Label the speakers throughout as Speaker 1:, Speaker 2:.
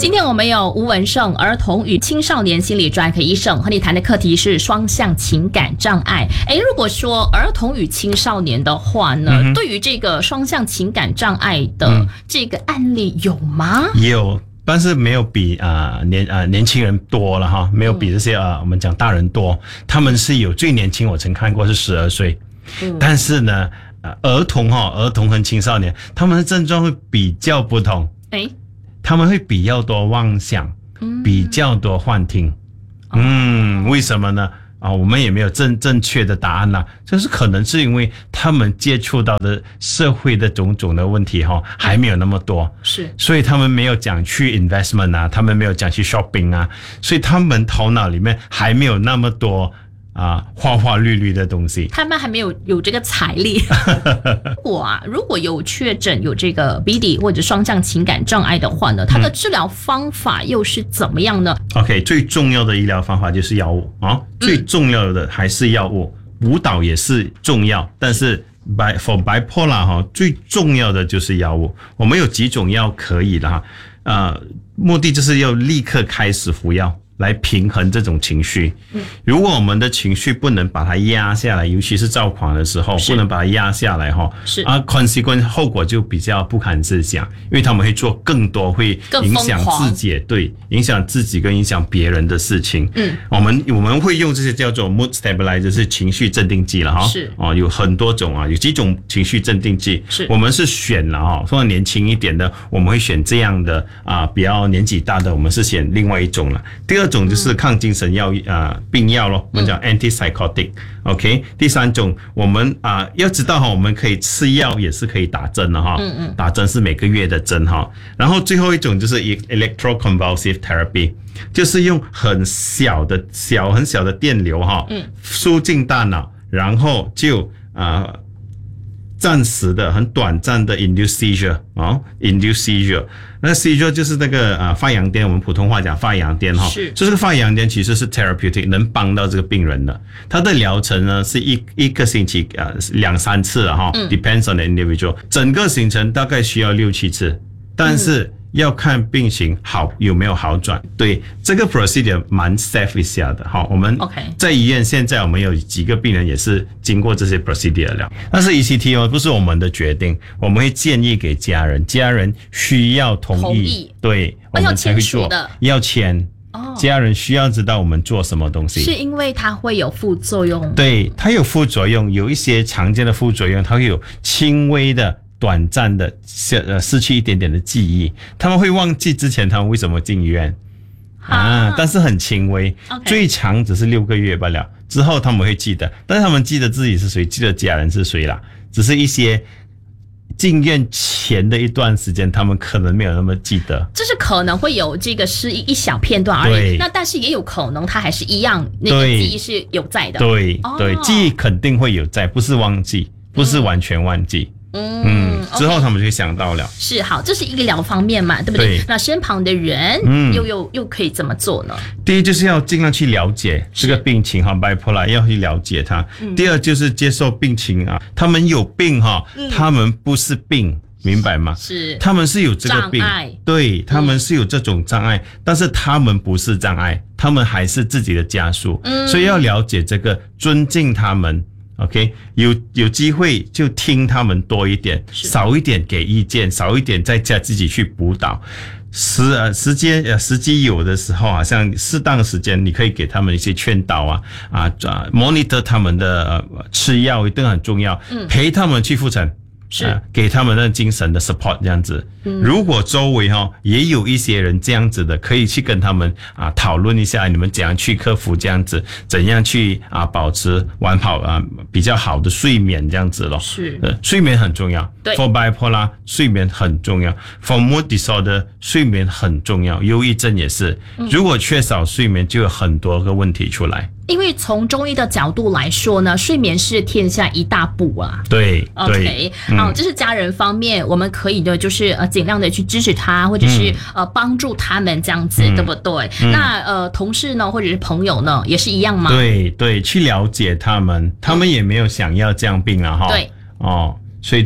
Speaker 1: 今天我们有吴文胜儿童与青少年心理专科医生和你谈的课题是双向情感障碍。如果说儿童与青少年的话呢，对于这个双向情感障碍的这个案例有吗？
Speaker 2: 有，但是没有比年轻人多了哈，没有比这些我们讲大人多。他们是有最年轻我曾看过是12岁，但是呢儿童和青少年他们的症状会比较不同。他们会比较多妄想，比较多幻听。为什么呢？我们也没有正确的答案啦，就是可能是因为他们接触到的社会的种种的问题还没有那么多，
Speaker 1: 是，
Speaker 2: 所以他们没有讲去 investment 啊，他们没有讲去 shopping 啊，所以他们头脑里面还没有那么多花花绿绿的东西，
Speaker 1: 他们还没有这个财力。如果有确诊有这个 BD 或者双向情感障碍的话呢，它的治疗方法又是怎么样呢
Speaker 2: ？OK， 最重要的医疗方法就是药物最重要的还是药物，舞蹈也是重要，但是for bipolar 最重要的就是药物。我们有几种药可以的目的就是要立刻开始服药。来平衡这种情绪。如果我们的情绪不能把它压下来，尤其是躁狂的时候，不能把它压下来consequence 后果就比较不堪设想，因为他们会做更多会影响自己，对，影响自己跟影响别人的事情。我们会用这些叫做 mood stabilizer， 是情绪镇定剂了有很多种有几种情绪镇定剂，我们是选了说年轻一点的，我们会选这样的比较年纪大的，我们是选另外一种了。第二种就是抗精神药病药咯，我们讲 antipsychotic。OK， 第三种我们要知道我们可以吃药也是可以打针的打针是每个月的针然后最后一种就是 electroconvulsive therapy， 就是用很小的电流输进大脑，然后就暂时的很短暂的 induce seizure。那 seizure 就是那个发羊癫，我们普通话讲发羊癫就这个发羊癫其实是 therapeutic， 能帮到这个病人的。它的疗程呢是一个星期2-3次depends on the individual， 整个行程大概需要6-7次，但是要看病情有没有好转。对，这个 procedure 蛮 safe 一下的我们在医院现在我们有几个病人也是经过这些 procedure 了。但是 ECT 不是我们的决定，我们会建议给家人需要同意，对，我们才会做，要签。家人需要知道我们做什么东西，
Speaker 1: 是因为它会有副作用。
Speaker 2: 对，它有副作用，有一些常见的副作用，它会有轻微的短暂的失去一点点的记忆，他们会忘记之前他们为什么进医院但是很轻微，最长只是6个月罢了，之后他们会记得，但是他们记得自己是谁，记得家人是谁啦，只是一些进院前的一段时间他们可能没有那么记得，
Speaker 1: 就是可能会有这个失忆一小片段而已，那但是也有可能他还是一样那个记忆是有在的。
Speaker 2: 对，记忆肯定会有在，不是忘记，不是完全忘记。之后他们就会想到了。
Speaker 1: 是，好，这是医疗方面嘛，对不对？那身旁的人又可以怎么做呢？
Speaker 2: 第一就是要尽量去了解这个病情bipolar 要去了解它。第二就是接受病情他们有病他们不是病，明白吗？
Speaker 1: 是，
Speaker 2: 他们是有这个病，
Speaker 1: 障碍，
Speaker 2: 对，他们是有这种障碍，但是他们不是障碍，他们还是自己的家属，所以要了解这个，尊敬他们。OK， 有机会就听他们多一点，少一点给意见，少一点在家自己去辅导。时机有的时候像适当的时间，你可以给他们一些劝导monitor 他们的吃药一定很重要，陪他们去复诊。给他们的精神的 support 这样子。如果周围也有一些人这样子的，可以去跟他们讨论一下，你们怎样去克服这样子，怎样去保持完好比较好的睡眠这样子咯。
Speaker 1: 是，
Speaker 2: 睡眠很重要。
Speaker 1: 对
Speaker 2: ，for bipolar 睡眠很重要 ，for mood disorder 睡眠很重要，忧郁症也是。如果缺少睡眠，就有很多个问题出来。
Speaker 1: 因为从中医的角度来说呢，睡眠是天下一大补
Speaker 2: 对
Speaker 1: ，OK， 这是家人方面，我们可以的就是尽量的去支持他，或者是帮助他们这样子，对不对？那同事呢，或者是朋友呢，也是一样吗？
Speaker 2: 对，去了解他们也没有想要这样病对所以就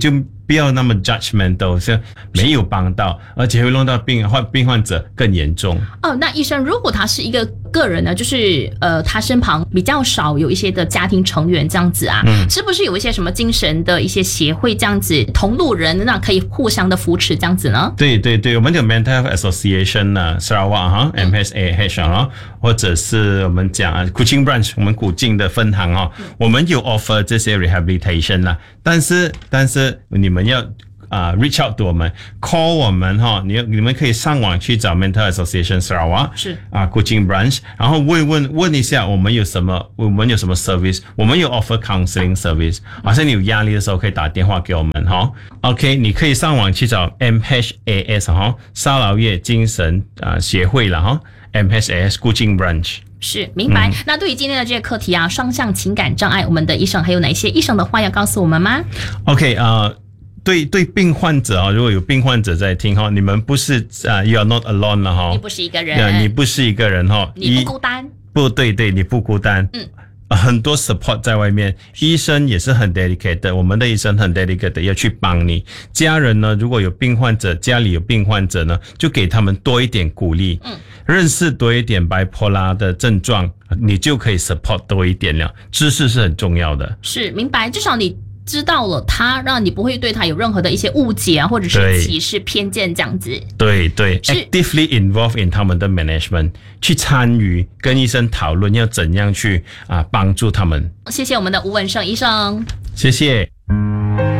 Speaker 2: 不要那么 judgmental， 是没有帮到，而且会弄到病患者更严重。
Speaker 1: 那医生，如果他是一个个人呢，就是他身旁比较少有一些的家庭成员这样子啊，是不是有一些什么精神的一些协会这样子，同路人那可以互相的扶持这样子呢？
Speaker 2: 对对对，我们有 Mental Health Association 啊 Sarawak MSAH 啊，或者是我们讲Kuching Branch 我们古晋的分行我们有 offer 这些 rehabilitation 啦，但是你们要reach out to 我们 call 我们你们可以上网去找 Mental Association Sarawak
Speaker 1: 是
Speaker 2: Kuching Branch， 然后问一下我们有什么 service， 我们有 offer counseling service， 好像你有压力的时候可以打电话给我们OK， 你可以上网去找 MHAS 沙劳越精神协会啦MHAS Kuching Branch。
Speaker 1: 是，明白。那对于今天的这个课题双向情感障碍，我们的医生还有哪些医生的话要告诉我们吗？
Speaker 2: OK， 对病患者如果有病患者在听你们不是you are not alone 了
Speaker 1: 你不是一个人，
Speaker 2: 你不是一个人
Speaker 1: 你不孤单，
Speaker 2: 对，你不孤单。很多 support 在外面，医生也是很 dedicated， 我们的医生很 dedicated 要去帮你。家人呢，如果有病患者，家里有病患者呢，就给他们多一点鼓励，认识多一点 bipolar 的症状，你就可以 support 多一点了。知识是很重要的。
Speaker 1: 是，明白，至少你知道了他，让你不会对他有任何的一些误解或者是歧视偏见这样子。
Speaker 2: 对 actively involve in 他们的 management， 去参与跟医生讨论要怎样去帮助他们。
Speaker 1: 谢谢我们的吴文胜医生，
Speaker 2: 谢谢。